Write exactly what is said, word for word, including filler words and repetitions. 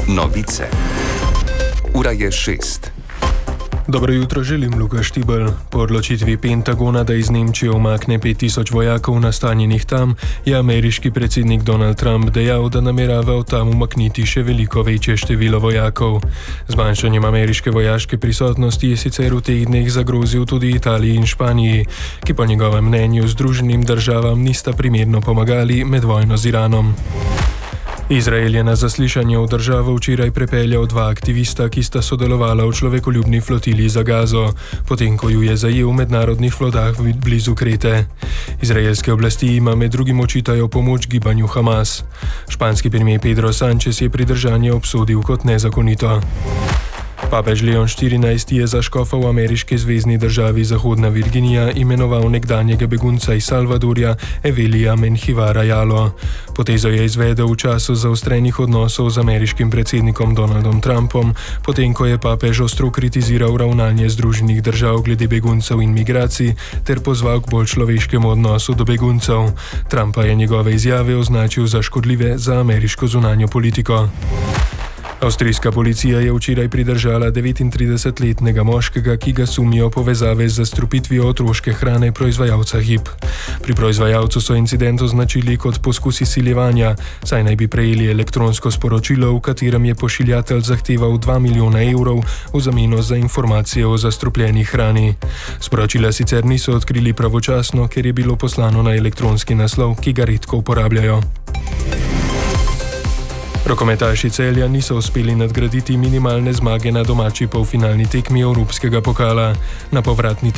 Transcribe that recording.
Novice. Ura je šest. Dobro jutro, želim Luka Štibelj. Po odločitvi Pentagona, da iz Nemčije umakne pet tisoč vojakov nastanjenih tam, je ameriški predsednik Donald Trump dejal, da namerava od tam umakniti še veliko večje število vojakov. Zmanjšanjem ameriške vojaške prisotnosti je sicer v teh dneh zagrozil tudi Italiji in Španiji, ki po njegovem mnenju Združenim državam nista primerno pomagali med vojno z Iranom. Izrael je na zaslišanje v državo včeraj prepeljal dva aktivista, ki sta sodelovala v človekoljubni flotili za Gazo, potem ko ju je zajel v mednarodnih vodah blizu Krete. Izraelske oblasti ima med drugim očitajo pomoč gibanju Hamas. Španski premier Pedro Sánchez je pridržanje obsodil kot nezakonito. Papež Leon štirinajsti je za škofa v ameriški zvezni državi Zahodna Virginija imenoval nekdanjega begunca iz Salvadorja Evelija Menjivara Jalo. Potezo je izvedel v času zaostrenih odnosov z ameriškim predsednikom Donaldom Trumpom, potem ko je papež ostro kritiziral ravnanje Združenih držav glede beguncev in migracij ter pozval k bolj človeškemu odnosu do beguncev. Trumpa je njegove izjave označil za škodljive za ameriško zunanjo politiko. Avstrijska policija je včeraj pridržala devetintridesetletnega moškega, ki ga sumijo povezave z zastrupitvijo otroške hrane proizvajalca Hip. Pri proizvajalcu so incident označili kot poskus izsiljevanja, saj naj bi prejeli elektronsko sporočilo, v katerem je pošiljatelj zahteval dva milijona evrov v zameno za informacije o zastrupljeni hrani. Sporočila sicer niso odkrili pravočasno, ker je bilo poslano na elektronski naslov, ki ga redko uporabljajo. Rokometaši Celja niso uspeli nadgraditi minimalne zmage na domači polfinalni tekmi Evropskega pokala. Na povratni